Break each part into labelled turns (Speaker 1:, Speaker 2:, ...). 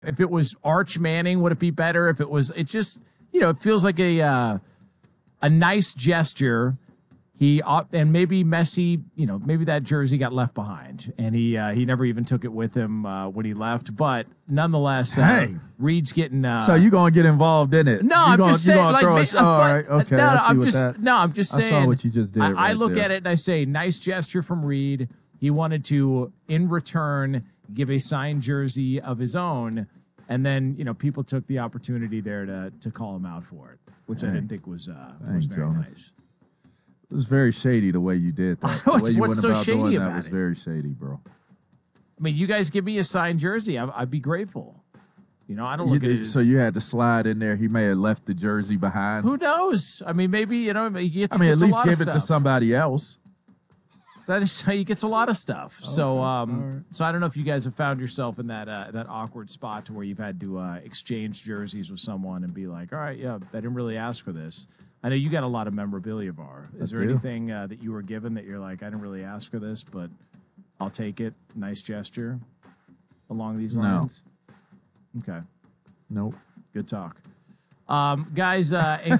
Speaker 1: If it was Arch Manning, would it be better? If it was, it just, it feels like a nice gesture. And maybe Messi, maybe that jersey got left behind, and he never even took it with him when he left. But nonetheless, Reed's getting.
Speaker 2: So you gonna get involved in it?
Speaker 1: No, I'm just saying. All
Speaker 2: right, okay.
Speaker 1: I'm just saying.
Speaker 2: I saw what you just did.
Speaker 1: I look at it and I say, nice gesture from Reed. He wanted to, in return, give a signed jersey of his own, and then people took the opportunity there to call him out for it, which I didn't think was very nice.
Speaker 2: It was very shady the way you did that. The way you went about doing that was very shady, bro.
Speaker 1: I mean, you guys give me a signed jersey, I'd be grateful. I don't look at it.
Speaker 2: So you had to slide in there. He may have left the jersey behind.
Speaker 1: Who knows? I mean, maybe
Speaker 2: at least give it to somebody else.
Speaker 1: That is how he gets a lot of stuff. Okay. So I don't know if you guys have found yourself in that awkward spot to where you've had to exchange jerseys with someone and be like, all right, yeah, I didn't really ask for this. I know you got a lot of memorabilia, Bar. Is there anything that you were given that you're like, I didn't really ask for this, but I'll take it? Nice gesture along these lines? No. Okay.
Speaker 2: Nope.
Speaker 1: Good talk. Guys,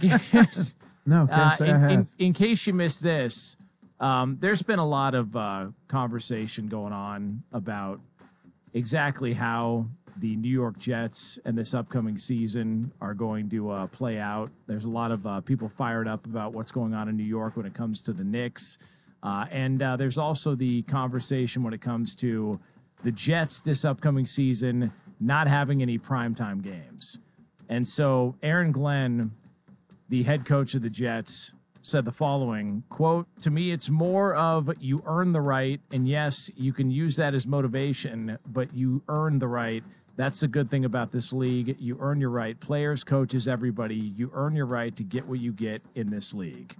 Speaker 1: in case you missed this, there's been a lot of conversation going on about exactly how the New York Jets and this upcoming season are going to play out. There's a lot of people fired up about what's going on in New York when it comes to the Knicks. And there's also the conversation when it comes to the Jets this upcoming season not having any primetime games. And so Aaron Glenn, the head coach of the Jets, said the following, quote, "To me, it's more of you earn the right, and yes, you can use that as motivation, but you earn the right. That's the good thing about this league. You earn your right. Players, coaches, everybody, you earn your right to get what you get in this league."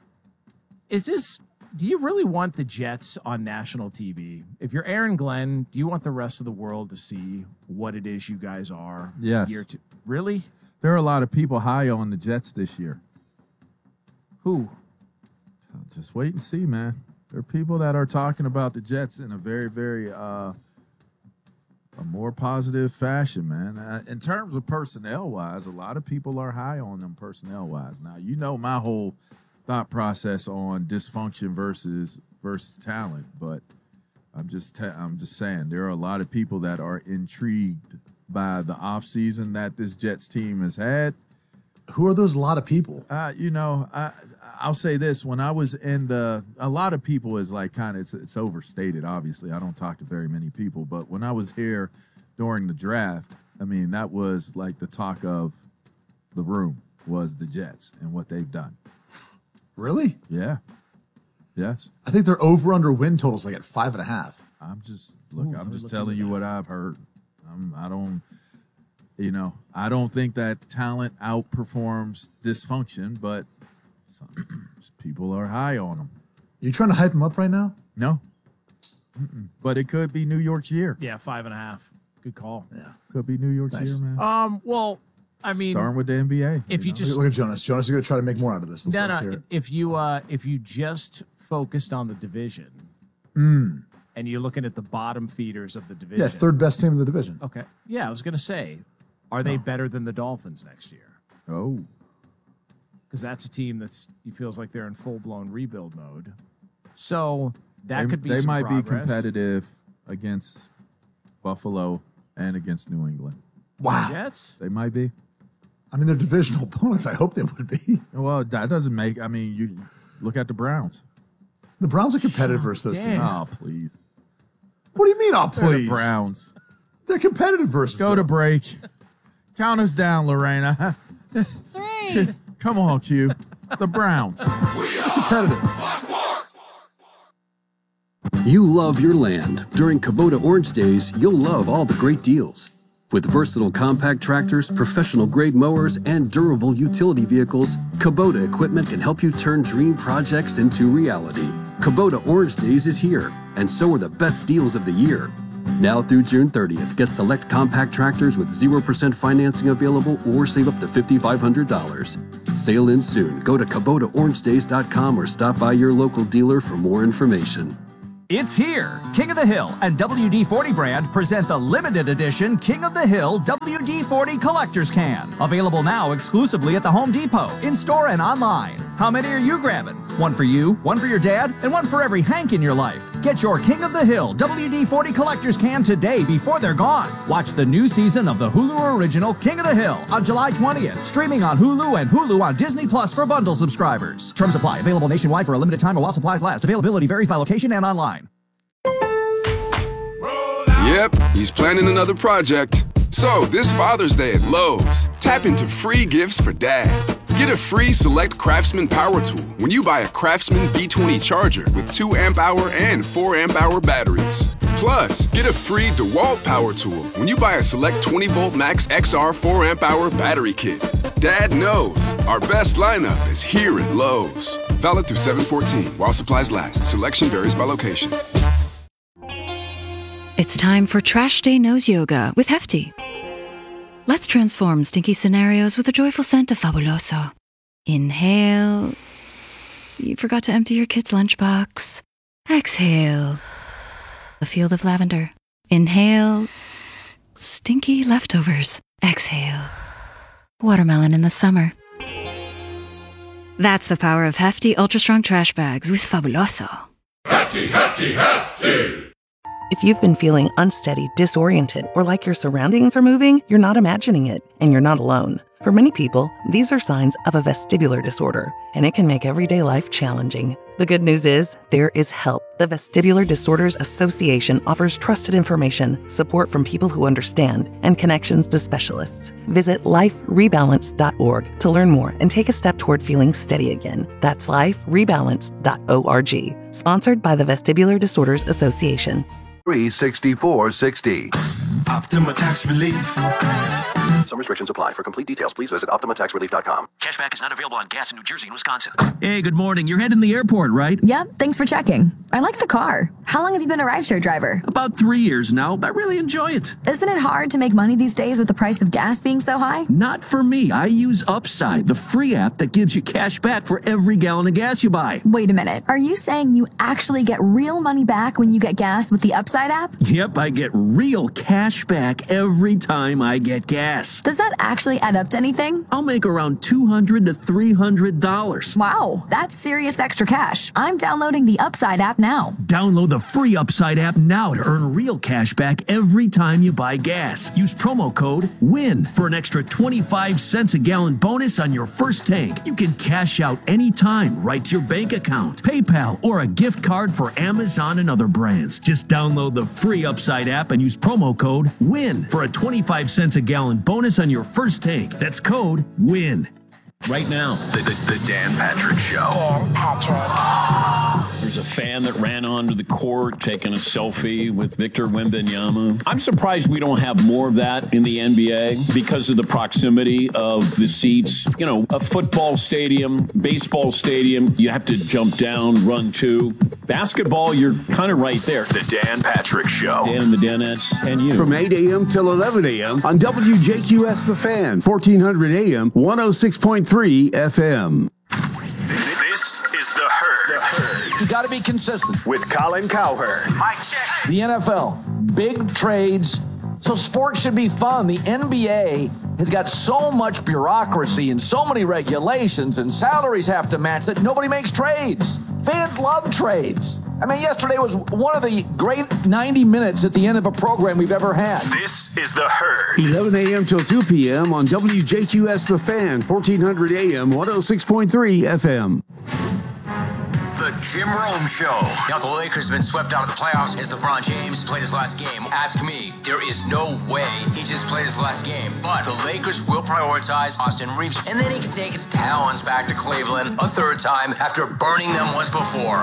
Speaker 1: Do you really want the Jets on national TV? If you're Aaron Glenn, do you want the rest of the world to see what it is you guys are?
Speaker 2: Yes.
Speaker 1: Really?
Speaker 2: There are a lot of people high on the Jets this year.
Speaker 1: Who?
Speaker 2: Just wait and see, man. There are people that are talking about the Jets in a very, very a more positive fashion, man. In terms of personnel-wise, a lot of people are high on them personnel-wise. Now, my whole thought process on dysfunction versus talent, but I'm just saying there are a lot of people that are intrigued by the offseason that this Jets team has had.
Speaker 3: Who are those a lot of people?
Speaker 2: I'll say this. When I was a lot of people is like kind of, it's overstated, obviously. I don't talk to very many people. But when I was here during the draft, I mean, that was like the talk of the room was the Jets and what they've done.
Speaker 3: Really?
Speaker 2: Yeah. Yes.
Speaker 3: I think their over-under win totals like at 5.5.
Speaker 2: I'm just telling you what I've heard. I don't think that talent outperforms dysfunction, but people are high on them.
Speaker 3: You trying to hype them up right now?
Speaker 2: No. But it could be New York's year.
Speaker 1: Yeah, 5.5. Good call.
Speaker 3: Yeah.
Speaker 2: Could be New York's year, man.
Speaker 1: Well, I mean,
Speaker 2: starting with the NBA.
Speaker 1: If you just
Speaker 3: look at Jonas. Jonas, you're going to try to make more out of this.
Speaker 1: If you just focused on the division, and you're looking at the bottom feeders of the division.
Speaker 3: Yeah, third best team in the division.
Speaker 1: Okay. Yeah, I was going to say, are they better than the Dolphins next year?
Speaker 2: Oh.
Speaker 1: Because that's a team he feels like they're in full-blown rebuild mode. So could be
Speaker 2: they
Speaker 1: some
Speaker 2: might
Speaker 1: progress.
Speaker 2: be competitive against Buffalo and against New England.
Speaker 3: Wow.
Speaker 1: Jets?
Speaker 2: They might be.
Speaker 3: I mean, they're divisional opponents. I hope they would be.
Speaker 2: Well, that doesn't you look at the Browns.
Speaker 3: The Browns are competitive versus those teams.
Speaker 2: Oh, please.
Speaker 3: What do you mean, please?
Speaker 2: They're the Browns.
Speaker 3: They're competitive versus
Speaker 2: Go to break. Count us down, Lorena.
Speaker 4: 3.
Speaker 2: Come on, Q. The Browns.
Speaker 3: They're competitive.
Speaker 5: You love your land. During Kubota Orange Days, you'll love all the great deals. With versatile compact tractors, professional-grade mowers, and durable utility vehicles, Kubota equipment can help you turn dream projects into reality. Kubota Orange Days is here, and so are the best deals of the year. Now through June 30th, get select compact tractors with 0% financing available or save up to $5,500. Sale ends soon. Go to KubotaOrangeDays.com or stop by your local dealer for more information.
Speaker 4: It's here. King of the Hill and WD-40 brand present the limited edition King of the Hill WD-40 Collector's Can. Available now exclusively at the Home Depot, in-store and online. How many are you grabbing? One for you, one for your dad, and one for every Hank in your life. Get your King of the Hill WD-40 Collector's Can today before they're gone. Watch the new season of the Hulu original King of the Hill on July 20th. Streaming on Hulu and Hulu on Disney Plus for bundle subscribers. Terms apply. Available nationwide for a limited time or while supplies last. Availability varies by location and online.
Speaker 6: Yep, he's planning another project. So, this Father's Day at Lowe's, tap into free gifts for Dad. Get a free Select Craftsman power tool when you buy a Craftsman V20 charger with 2 amp-hour and 4 amp-hour batteries. Plus, get a free DeWalt power tool when you buy a Select 20-volt Max XR 4 amp-hour battery kit. Dad knows our best lineup is here at Lowe's. Valid through 7/14 while supplies last. Selection varies by location.
Speaker 7: It's time for Trash Day Nose Yoga with Hefty. Let's transform stinky scenarios with a joyful scent of Fabuloso. Inhale. You forgot to empty your kid's lunchbox. Exhale. A field of lavender. Inhale. Stinky leftovers. Exhale. Watermelon in the summer. That's the power of Hefty Ultra Strong Trash Bags with Fabuloso.
Speaker 8: Hefty, hefty, hefty!
Speaker 9: If you've been feeling unsteady, disoriented, or like your surroundings are moving, you're not imagining it, and you're not alone. For many people, these are signs of a vestibular disorder, and it can make everyday life challenging. The good news is, there is help. The Vestibular Disorders Association offers trusted information, support from people who understand, and connections to specialists. Visit liferebalance.org to learn more and take a step toward feeling steady again. That's liferebalance.org. Sponsored by the Vestibular Disorders Association.
Speaker 10: 36460.
Speaker 11: Optima Tax Relief.
Speaker 10: Some restrictions apply. For complete details, please visit OptimaTaxRelief.com.
Speaker 12: Cashback is not available on gas in New Jersey and Wisconsin.
Speaker 4: Hey, good morning. You're heading to the airport, right?
Speaker 13: Yep, thanks for checking. I like the car. How long have you been a rideshare driver?
Speaker 4: About 3 years now. I really enjoy it.
Speaker 13: Isn't it hard to make money these days with the price of gas being so high?
Speaker 4: Not for me. I use Upside, the free app that gives you cash back for every gallon of gas you buy.
Speaker 13: Wait a minute. Are you saying you actually get real money back when you get gas with the Upside app?
Speaker 4: Yep, I get real cash back every time I get gas.
Speaker 13: Does that actually add up to anything?
Speaker 4: I'll make around $200 to $300.
Speaker 13: Wow, that's serious extra cash. I'm downloading the Upside app now.
Speaker 4: Download the free Upside app now to earn real cash back every time you buy gas. Use promo code WIN for an extra 25 cents a gallon bonus on your first tank. You can cash out anytime right to your bank account, PayPal, or a gift card for Amazon and other brands. Just download the free Upside app and use promo code WIN for a 25 cents a gallon bonus on your first tank. That's code WIN.
Speaker 12: Right now,
Speaker 10: The Dan Patrick Show.
Speaker 14: Dan Patrick.
Speaker 15: There's a fan that ran onto the court taking a selfie with Victor Wembanyama. I'm surprised we don't have more of that in the NBA because of the proximity of the seats. You know, a football stadium, baseball stadium, you have to jump down, run to. Basketball, you're kind of right there.
Speaker 10: The Dan Patrick Show.
Speaker 15: Dan and the Danettes and you.
Speaker 16: From 8 a.m. till 11 a.m. on WJQS The Fan, 1400 a.m., 106.3 FM.
Speaker 10: This is The Herd.
Speaker 17: You got to be consistent.
Speaker 10: With Colin Cowherd.
Speaker 17: Mic check. The NFL, big trades. So sports should be fun. The NBA has got so much bureaucracy and so many regulations and salaries have to match that nobody makes trades. Fans love trades. I mean, yesterday was one of the great 90 minutes at the end of a program we've ever had.
Speaker 10: This is The Herd.
Speaker 16: 11 a.m. till 2 p.m. on WJQS The Fan, 1400 a.m., 106.3 FM.
Speaker 12: The Jim Rome Show. Now the Lakers have been swept out of the playoffs as LeBron James played his last game. Ask me, there is no way he just played his last game. But the Lakers will prioritize Austin Reeves, and then he can take his talents back to Cleveland a third time after burning them once before.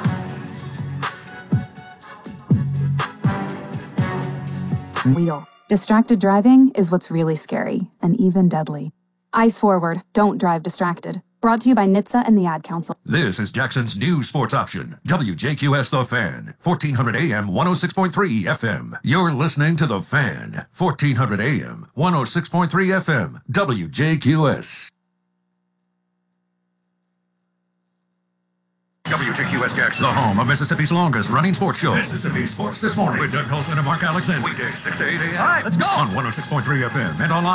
Speaker 18: Wheel. Distracted driving is what's really scary and even deadly. Eyes forward, don't drive distracted. Brought to you by NHTSA and the Ad Council.
Speaker 19: This is Jackson's new sports option. WJQS The Fan, 1400 AM, 106.3 FM. You're listening to The Fan, 1400 AM, 106.3 FM, WJQS. WJQS Sportscast, the home of Mississippi's longest running sports show. Mississippi Sports This Morning with Doug Colson and Mark Alexander. Weekdays 6 to 8 a.m.
Speaker 17: All right, let's go.
Speaker 19: On 106.3 FM and online.